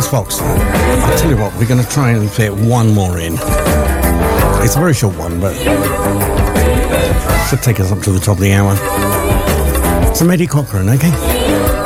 Yes, folks. I'll tell you what, we're going to try and fit one more in. It's a very short one, but should take us up to the top of the hour. Some Eddie Cochran, okay?